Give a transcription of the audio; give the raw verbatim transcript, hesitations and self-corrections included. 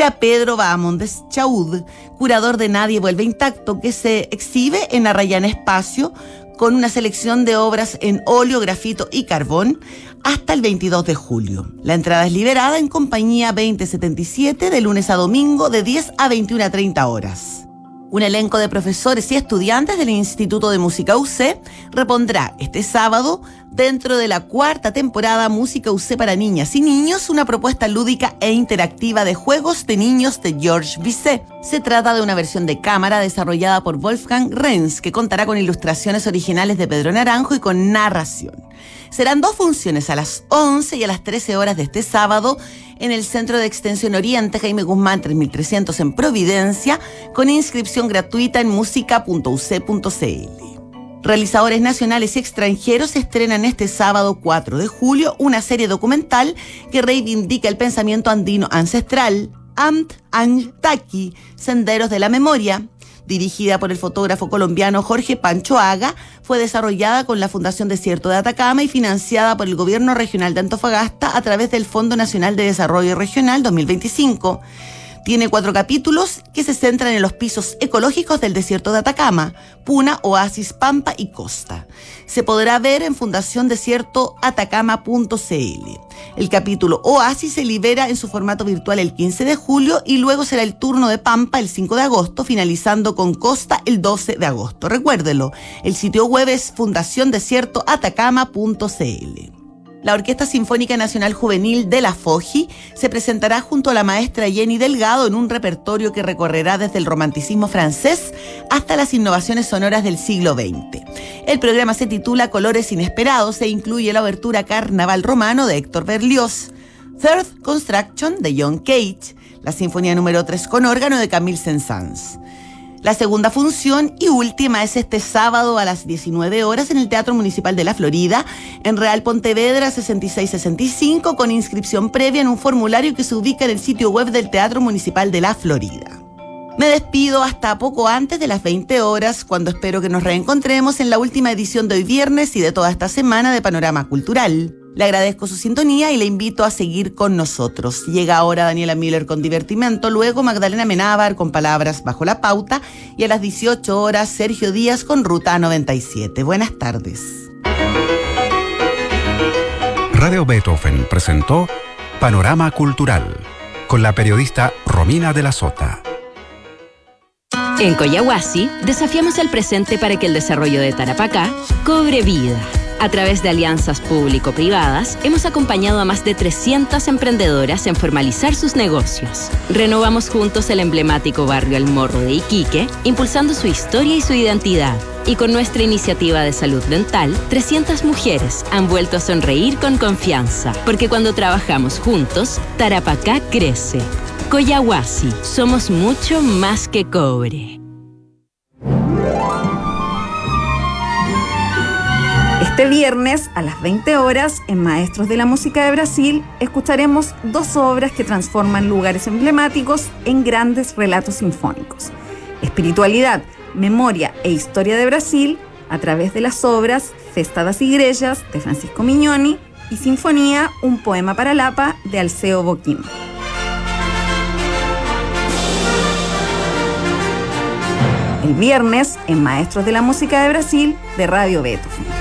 a Pedro Bahamondes Chaud, curador de Nadie Vuelve Intacto, que se exhibe en Arrayán Espacio con una selección de obras en óleo, grafito y carbón hasta el veintidós de julio. La entrada es liberada en Compañía veinte setenta y siete de lunes a domingo de diez a veintiuna a treinta horas. Un elenco de profesores y estudiantes del Instituto de Música U C repondrá este sábado, dentro de la cuarta temporada Música U C para niñas y niños, una propuesta lúdica e interactiva de juegos de niños de Georges Bizet. Se trata de una versión de cámara desarrollada por Wolfgang Renz, que contará con ilustraciones originales de Pedro Naranjo y con narración. Serán dos funciones, a las once y a las trece horas de este sábado, en el Centro de Extensión Oriente, Jaime Guzmán tres mil trescientos en Providencia, con inscripción gratuita en música punto u ce punto ce ele. Realizadores nacionales y extranjeros estrenan este sábado cuatro de julio una serie documental que reivindica el pensamiento andino ancestral, Amt Antaki, Senderos de la Memoria. Dirigida por el fotógrafo colombiano Jorge Pancho Haga, fue desarrollada con la Fundación Desierto de Atacama y financiada por el Gobierno Regional de Antofagasta a través del Fondo Nacional de Desarrollo Regional dos mil veinticinco. Tiene cuatro capítulos que se centran en los pisos ecológicos del desierto de Atacama, Puna, Oasis, Pampa y Costa. Se podrá ver en fundación desierto atacama punto ce ele. El capítulo Oasis se libera en su formato virtual el quince de julio y luego será el turno de Pampa el cinco de agosto, finalizando con Costa el doce de agosto. Recuérdelo, el sitio web es fundación desierto atacama punto ce ele. La Orquesta Sinfónica Nacional Juvenil de la FOJI se presentará junto a la maestra Jenny Delgado en un repertorio que recorrerá desde el romanticismo francés hasta las innovaciones sonoras del siglo veinte. El programa se titula Colores Inesperados e incluye la obertura Carnaval Romano de Héctor Berlioz, Third Construction de John Cage, la Sinfonía número tres con órgano de Camille Saint-Saëns. La segunda función y última es este sábado a las diecinueve horas en el Teatro Municipal de la Florida, en Real Pontevedra sesenta y seis sesenta y cinco, con inscripción previa en un formulario que se ubica en el sitio web del Teatro Municipal de la Florida. Me despido hasta poco antes de las veinte horas, cuando espero que nos reencontremos en la última edición de hoy viernes y de toda esta semana de Panorama Cultural. Le agradezco su sintonía y le invito a seguir con nosotros. Llega ahora Daniela Miller con Divertimento, luego Magdalena Menábar con Palabras Bajo la Pauta y a las dieciocho horas Sergio Díaz con Ruta noventa y siete. Buenas tardes. Radio Beethoven presentó Panorama Cultural con la periodista Romina de la Sota. En Collahuasi desafiamos el presente para que el desarrollo de Tarapacá cobre vida. A través de alianzas público-privadas, hemos acompañado a más de trescientas emprendedoras en formalizar sus negocios. Renovamos juntos el emblemático barrio El Morro de Iquique, impulsando su historia y su identidad. Y con nuestra iniciativa de salud dental, trescientas mujeres han vuelto a sonreír con confianza. Porque cuando trabajamos juntos, Tarapacá crece. Collahuasi, somos mucho más que cobre. Este viernes, a las veinte horas, en Maestros de la Música de Brasil, escucharemos dos obras que transforman lugares emblemáticos en grandes relatos sinfónicos. Espiritualidad, memoria e historia de Brasil, a través de las obras Festa das Igrellas, de Francisco Mignoni, y Sinfonía, un poema para Lapa, de Alceo Boquim. El viernes, en Maestros de la Música de Brasil, de Radio Beethoven.